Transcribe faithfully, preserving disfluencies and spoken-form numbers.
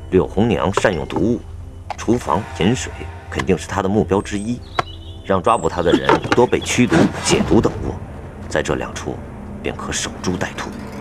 柳红娘善用毒物，厨房饮水肯定是她的目标之一。让抓捕她的人多备驱毒、解毒等物，在这两处便可守株待兔。